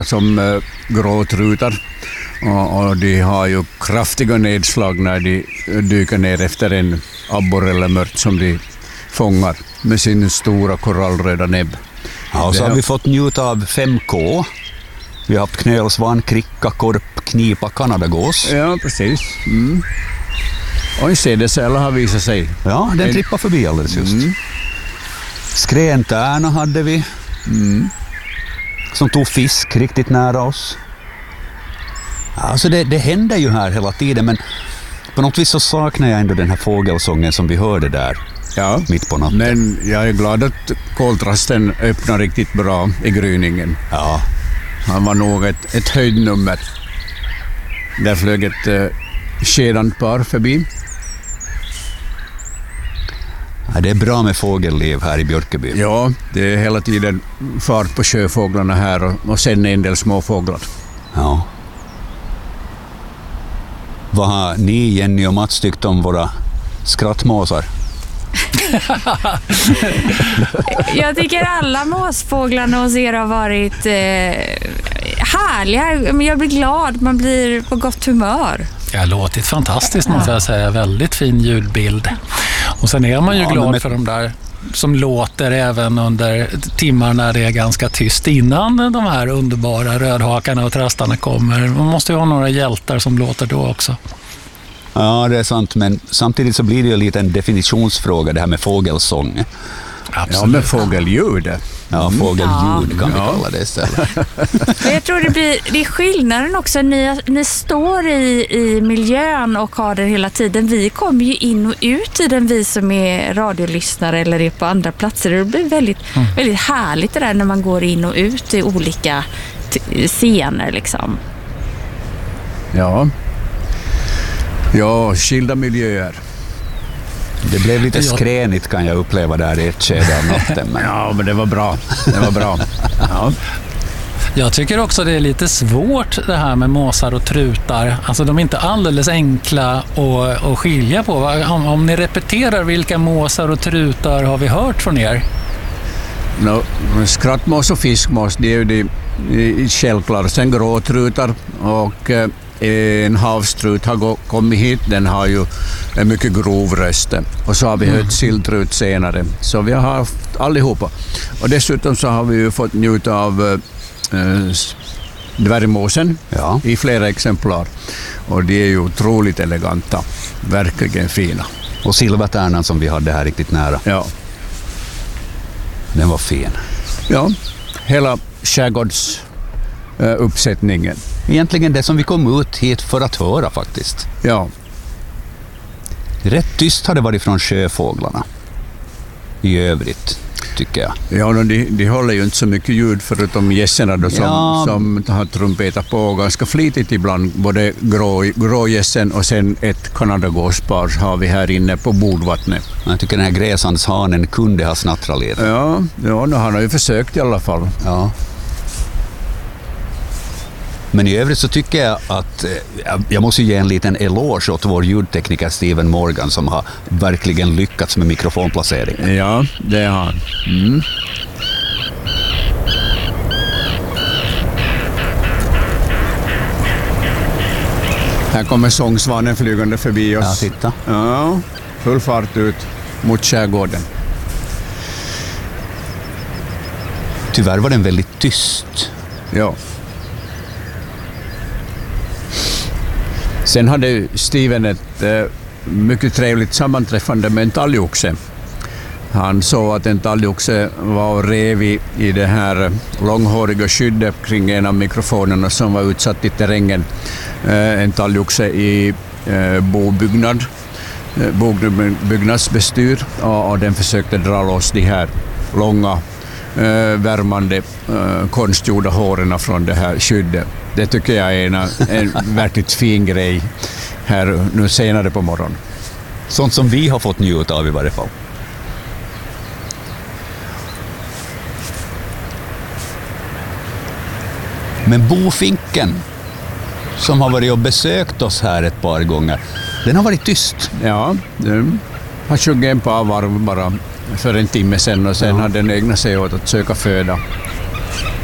som gråtrutar och de har ju kraftiga nedslag när de dyker ner efter en abborre eller mört som de fångar med sin stora korallröda näbb. Ja, och så har vi fått njuta av 5K. Vi har haft knölsvan, kricka, korp, knipa, kanadagås. Ja, precis. Och en sädesärla har visat sig. Ja, den trippar förbi alldeles just. Skräntärna hade vi. Som tog fisk riktigt nära oss. Alltså det händer ju här hela tiden, men på något vis så saknar jag ändå den här fågelsången som vi hörde där mitt på natten. Men jag är glad att koltrasten öppnar riktigt bra i gryningen. Ja. Han var nog ett höjdnummer. Där flög ett skedant par förbi. Ja, det är bra med fågelliv här i Björkeby. Ja, det är hela tiden fart på sjöfåglarna här och sen en del småfåglar. Ja. Vad har ni, Jenny och Mats, tyckt om våra skrattmåsar? Jag tycker alla måsfåglarna hos er har varit härliga. Jag blir glad, man blir på gott humör. Det har låtit fantastiskt, måste jag säga. Väldigt fin ljudbild. Och sen är man ju glad för de där som låter även under timmar när det är ganska tyst innan de här underbara rödhakarna och trastarna kommer. Man måste ju ha några hjältar som låter då också. Ja, det är sant, men samtidigt så blir det ju lite en definitionsfråga det här med fågelsång. Absolut. Ja, med fågelljud. Ja, fågelljud kan vi kalla det istället. Men jag tror det är skillnaden också. Ni står i miljön och har det hela tiden. Vi kommer ju in och ut i den, vi som är radiolyssnare eller är på andra platser. Det blir väldigt härligt det där när man går in och ut i olika scener liksom. Ja, skilda miljöer. Det blev lite skränigt kan jag uppleva där i ett skede av natten. Men... Ja, men det var bra. Ja. Jag tycker också det är lite svårt det här med måsar och trutar. Alltså de är inte alldeles enkla att skilja på. Om ni repeterar, vilka måsar och trutar har vi hört från er? Skrattmås och fiskmås, det är ju de självklart. Sen gråtrutar och en havstrut har kommit hit. Den har ju en mycket grov röst. Och så har vi hört silltrut senare. Så vi har haft allihopa. Och dessutom så har vi ju fått njuta av dvärgmåsen i flera exemplar. Och de är ju otroligt eleganta. Verkligen fina. Och silvertärnan som vi hade här riktigt nära. Ja. Den var fin. Ja, hela skärgårdsuppsättningen. Egentligen det som vi kom ut hit för att höra faktiskt. Ja. Rätt tyst har det varit från sjöfåglarna. I övrigt, tycker jag. Ja, de håller ju inte så mycket ljud förutom gässerna då som har trumpetat på ganska flitigt ibland. Både grågässen och sen ett kanadagåspar har vi här inne på bordvattnet. Jag tycker den här gräsandshanen kunde ha snattrat lite. Ja, han har ju försökt i alla fall. Ja. Men i övrigt så tycker jag att jag måste ge en liten eloge åt vår ljudtekniker Steven Morgan som har verkligen lyckats med mikrofonplaceringen. Ja, det har han. Här kommer sångsvanen flygande förbi oss. Ja, titta. Ja, full fart ut mot skärgården. Tyvärr var den väldigt tyst. Ja. Sen hade Steven ett mycket trevligt sammanträffande med en talgoxe. Han såg att en talgoxe var och rev i det här långhåriga skyddet kring en av mikrofonerna som var utsatt i terrängen. En talgoxe i byggnadsbestyr och den försökte dra loss de här långa värmande konstgjorda håren från det här skyddet. Det tycker jag är en verkligt fin grej här nu senare på morgonen. Sånt som vi har fått njuta av i varje fall. Men bofinken som har varit och besökt oss här ett par gånger, den har varit tyst. Ja, den har sjungit en par varv bara för en timme sedan och sen har den ägnat sig åt att söka föda.